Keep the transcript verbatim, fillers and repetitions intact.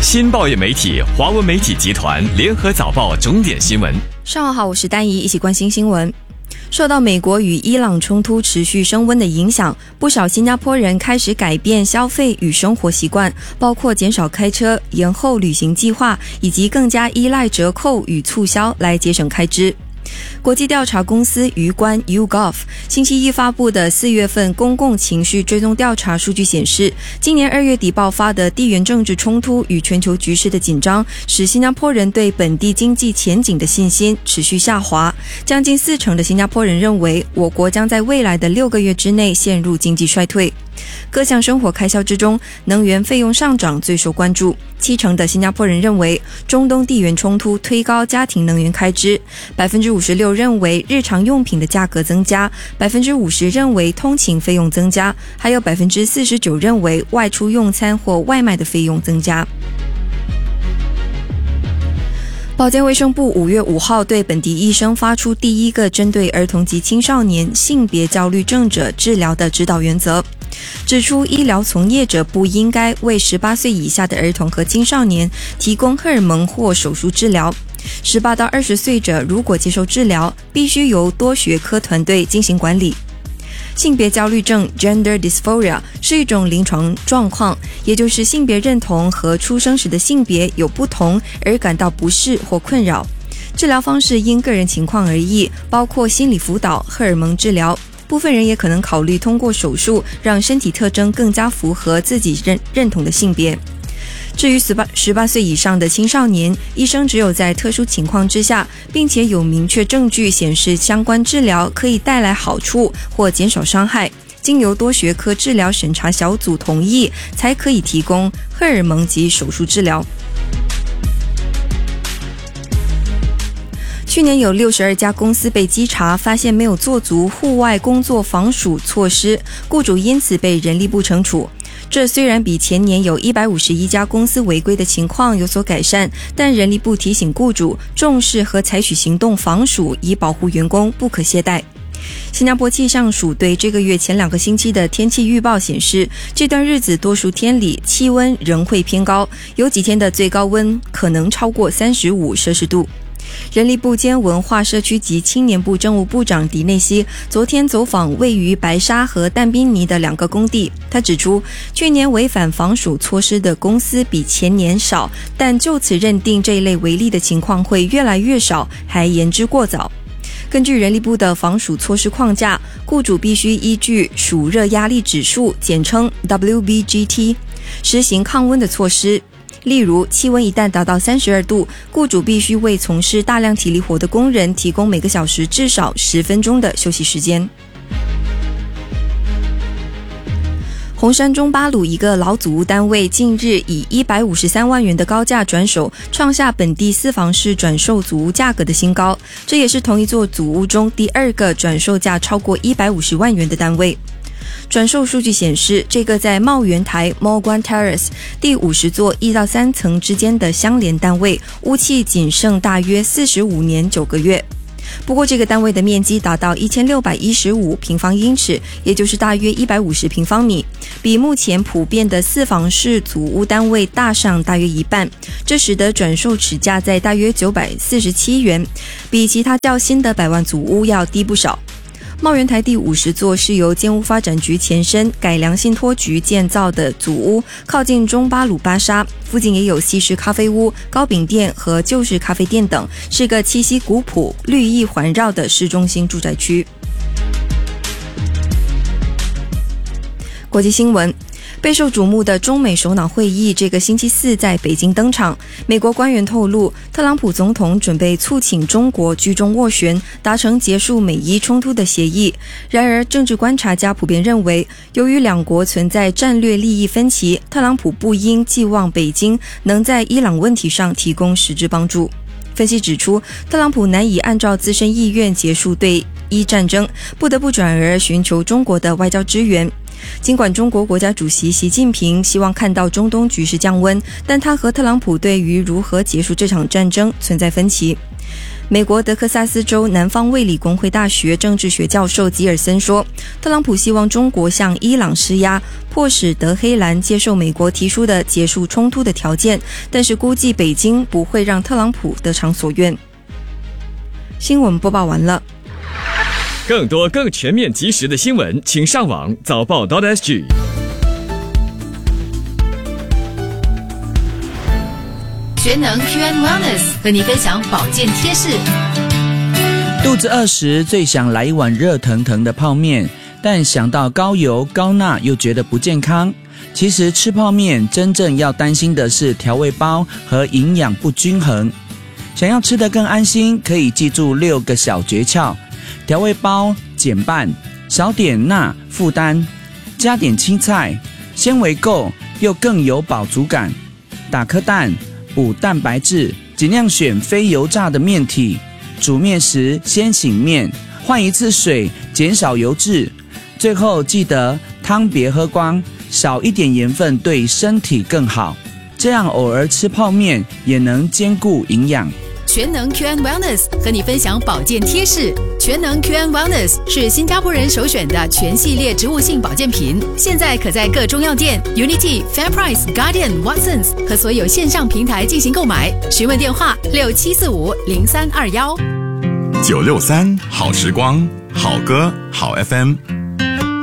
新报业媒体华文媒体集团联合早报重点新闻。 上午好，我是丹怡，一起关心新闻。受到美国与伊朗冲突持续升温的影响，不少新加坡人开始改变消费与生活习惯，包括减少开车、延后旅行计划，以及更加依赖折扣与促销来节省开支。国际调查公司余观 YouGov 星期一发布的四月份公共情绪追踪调查数据显示，今年二月底爆发的地缘政治冲突与全球局势的紧张，使新加坡人对本地经济前景的信心持续下滑。将近四成的新加坡人认为，我国将在未来的六个月之内陷入经济衰退。各项生活开销之中，能源费用上涨最受关注。七成的新加坡人认为中东地缘冲突推高家庭能源开支， 百分之五十六 认为日常用品的价格增加， 百分之五十 认为通勤费用增加，还有 百分之四十九 认为外出用餐或外卖的费用增加。保健卫生部五月五号对本地医生发出第一个针对儿童及青少年性别焦虑症者治疗的指导原则，指出医疗从业者不应该为十八岁以下的儿童和青少年提供荷尔蒙或手术治疗。十八到二十岁者如果接受治疗，必须由多学科团队进行管理。性别焦虑症 Gender Dysphoria 是一种临床状况，也就是性别认同和出生时的性别有不同而感到不适或困扰。治疗方式因个人情况而异，包括心理辅导、荷尔蒙治疗。部分人也可能考虑通过手术让身体特征更加符合自己 认, 认同的性别。至于十八岁以上的青少年，医生只有在特殊情况之下，并且有明确证据显示相关治疗可以带来好处或减少伤害，经由多学科治疗审查小组同意，才可以提供荷尔蒙及手术治疗。去年有六十二家公司被稽查，发现没有做足户外工作防暑措施，雇主因此被人力部惩处。这虽然比前年有一百五十一家公司违规的情况有所改善，但人力部提醒雇主重视和采取行动防暑，以保护员工，不可懈怠。新加坡气象署对这个月前两个星期的天气预报显示，这段日子多数天里气温仍会偏高，有几天的最高温可能超过三十五摄氏度。人力部兼文化社区及青年部政务部长迪内西昨天走访位于白沙和但宾尼的两个工地，他指出，去年违反防暑措施的公司比前年少，但就此认定这一类违例的情况会越来越少，还言之过早。根据人力部的防暑措施框架，雇主必须依据暑热压力指数简称 W B G T 实行抗温的措施。例如，气温一旦达到三十二度，雇主必须为从事大量体力活的工人提供每个小时至少十分钟的休息时间。红山中巴鲁一个老祖屋单位近日以一百五十三万元的高价转手，创下本地私房式转售祖屋价格的新高，这也是同一座祖屋中第二个转售价超过一百五十万元的单位。转售数据显示，这个在茂园台 Morguan Terrace 第五十座一到三层之间的相连单位，屋期仅剩大约四十五年九个月。不过这个单位的面积达到一千六百一十五平方英尺，也就是大约一百五十平方米，比目前普遍的四房式祖屋单位大上大约一半，这使得转售尺价在大约九百四十七元，比其他较新的百万祖屋要低不少。茂园台第五十座是由建屋发展局前身改良信托局建造的祖屋，靠近中巴鲁巴沙，附近也有西式咖啡屋、糕饼店和旧式咖啡店等，是个气息古朴、绿意环绕的市中心住宅区。国际新闻，备受瞩目的中美首脑会议这个星期四在北京登场。美国官员透露，特朗普总统准备促请中国居中斡旋，达成结束美伊冲突的协议。然而，政治观察家普遍认为，由于两国存在战略利益分歧，特朗普不应寄望北京能在伊朗问题上提供实质帮助。分析指出，特朗普难以按照自身意愿结束对伊战争，不得不转而寻求中国的外交支援。尽管中国国家主席习近平希望看到中东局势降温，但他和特朗普对于如何结束这场战争存在分歧。 美国德克萨斯州南方卫理公会大学政治学教授吉尔森说，特朗普希望中国向伊朗施压，迫使德黑兰接受美国提出的结束冲突的条件，但是估计北京不会让特朗普得偿所愿。新闻播报完了。 更多更全面及时的新闻，请上网早报 .sg。 全能 Q and Wellness 和你分享保健贴士。 肚子饿时最想来一碗热腾腾的泡面，但想到高油高钠又觉得不健康。其实吃泡面真正要担心的是调味包和营养不均衡。想要吃得更安心，可以记住六个小诀窍：调味包减半，少点钠负担，加点青菜，纤维够又更有饱足感，打颗蛋补蛋白质，尽量选非油炸的面体。煮面时先醒面，换一次水，减少油脂。最后记得汤别喝光，少一点盐分对身体更好。这样偶尔吃泡面也能兼顾营养。 全能 Q and Wellness 和你分享保健贴士。全能 Q and Wellness 是新加坡人首选的全系列植物性保健品，现在可在各中药店、Unity、FairPrice、Guardian、Watsons 和所有线上平台进行购买。询问电话六七四五零三二幺。 九六三好时光，好歌好 F M。